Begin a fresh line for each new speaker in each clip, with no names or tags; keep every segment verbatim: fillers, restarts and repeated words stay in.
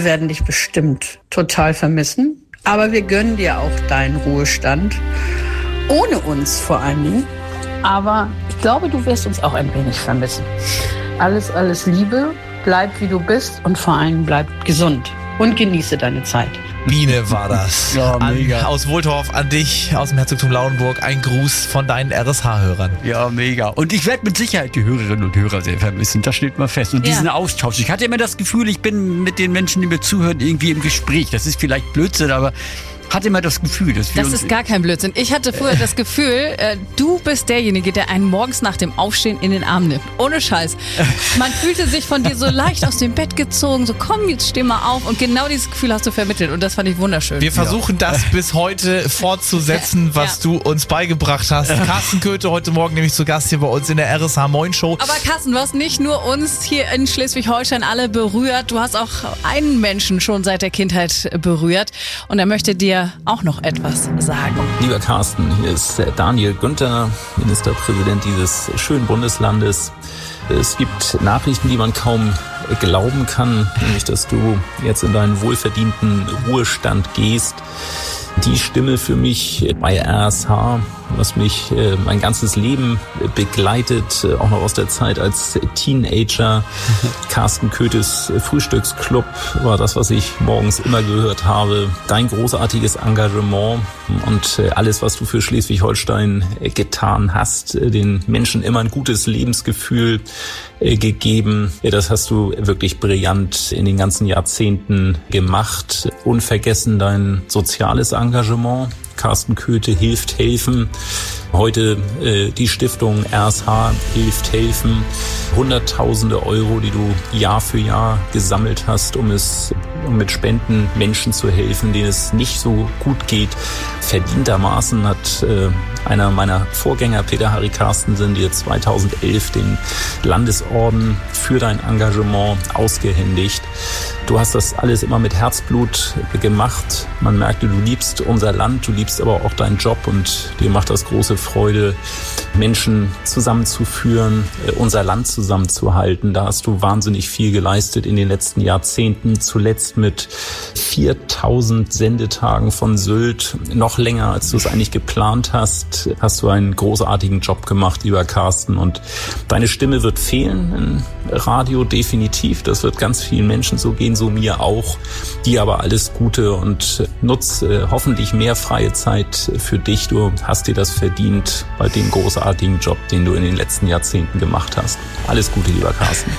Wir werden dich bestimmt total vermissen. Aber wir gönnen dir auch deinen Ruhestand. Ohne uns vor allen Dingen. Aber ich glaube, du wirst uns auch ein wenig vermissen. Alles, alles Liebe. Bleib wie du bist und vor allem bleib gesund. Und genieße deine Zeit.
Biene war das.
Ja, mega.
An, aus Wohltorf an dich, aus dem Herzogtum Lauenburg. Ein Gruß von deinen R S H-Hörern.
Ja, mega. Und ich werde mit Sicherheit die Hörerinnen und Hörer sehr vermissen. Das steht mal fest. Und
Ja.
diesen Austausch. Ich hatte immer das Gefühl, ich bin mit den Menschen, die mir zuhören, irgendwie im Gespräch. Das ist vielleicht Blödsinn, aber hatte immer das Gefühl, dass wir
Das
uns...
ist gar kein Blödsinn. Ich hatte früher das Gefühl, äh, du bist derjenige, der einen morgens nach dem Aufstehen in den Arm nimmt. Ohne Scheiß. Man fühlte sich von dir so leicht aus dem Bett gezogen, so komm, jetzt steh mal auf. Und genau dieses Gefühl hast du vermittelt und das fand ich wunderschön.
Wir versuchen das bis heute fortzusetzen, was
Ja.
du uns beigebracht hast. Carsten Köthe heute Morgen nämlich zu Gast hier bei uns in der R S H Moin Show.
Aber Carsten, du hast nicht nur uns hier in Schleswig-Holstein alle berührt, du hast auch einen Menschen schon seit der Kindheit berührt und er möchte dir auch noch etwas sagen.
Lieber Carsten, hier ist Daniel Günther, Ministerpräsident dieses schönen Bundeslandes. Es gibt Nachrichten, die man kaum glauben kann, nämlich dass du jetzt in deinen wohlverdienten Ruhestand gehst. Die Stimme für mich bei R S H, was mich äh, mein ganzes Leben begleitet, äh, auch noch aus der Zeit als Teenager. Carsten Köthes Frühstücksclub war das, was ich morgens immer gehört habe. Dein großartiges Engagement und äh, alles, was du für Schleswig-Holstein äh, getan hast, äh, den Menschen immer ein gutes Lebensgefühl äh, gegeben. Ja, das hast du wirklich brillant in den ganzen Jahrzehnten gemacht. Unvergessen dein soziales Engagement. Carsten Köthe hilft helfen. Heute äh, die Stiftung R S H hilft helfen. Hunderttausende Euro, die du Jahr für Jahr gesammelt hast, um es um mit Spenden Menschen zu helfen, denen es nicht so gut geht. Verdientermaßen hat äh, einer meiner Vorgänger, Peter Harry Carstensen, dir zweitausendelf den Landesorden für dein Engagement ausgehändigt. Du hast das alles immer mit Herzblut gemacht. Man merkte, du liebst unser Land, du liebst aber auch deinen Job und dir macht das große Freude, Menschen zusammenzuführen, unser Land zusammenzuhalten. Da hast du wahnsinnig viel geleistet in den letzten Jahrzehnten, zuletzt mit viertausend Sendetagen von Sylt. Noch länger, als du es eigentlich geplant hast, hast du einen großartigen Job gemacht, lieber Carsten. Und deine Stimme wird fehlen im Radio definitiv. Das wird ganz vielen Menschen so gehen, so mir auch. Dir aber alles Gute und nutz äh, hoffentlich mehr freie Zeit für dich. Du hast dir das verdient bei dem großartigen Job, den du in den letzten Jahrzehnten gemacht hast. Alles Gute, lieber Carsten.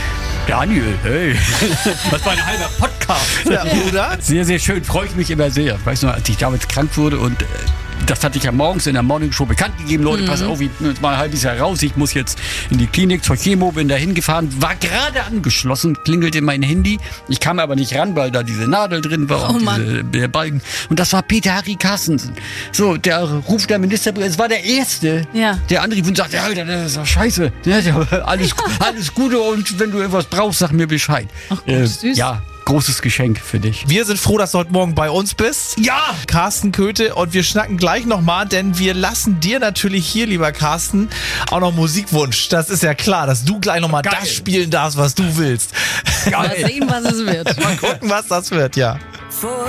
Daniel, hey, das war ein halber Podcast.
Ja, oder?
Sehr, sehr schön, freue ich mich immer sehr. Ich weiß noch, als ich damals krank wurde und äh, das hatte ich ja morgens in der Morning Show bekannt gegeben. Leute, mhm. pass auf, ich bin jetzt mal ein halbes Jahr raus. Ich muss jetzt in die Klinik zur Chemo, bin da hingefahren, war gerade angeschlossen, klingelte mein Handy. Ich kam aber nicht ran, weil da diese Nadel drin war
Oh,
und
Mann.
diese, der Balken. Und das war Peter Harry Carstensen. So, der ruft der Ministerpräsident, es war der Erste,
Ja.
der anrief und sagte, Alter, das ist doch scheiße. Ja, alles, alles Gute und wenn du irgendwas brauchst, sag mir Bescheid.
Ach, Gott, süß.
Ja, großes Geschenk für dich.
Wir sind froh, dass du heute Morgen bei uns bist.
Ja!
Carsten Köthe, und wir schnacken gleich nochmal, denn wir lassen dir natürlich hier, lieber Carsten, auch noch Musikwunsch. Das ist ja klar, dass du gleich nochmal
Geil.
das spielen darfst, was du willst.
Mal sehen, was es wird.
Mal gucken, was das wird, ja.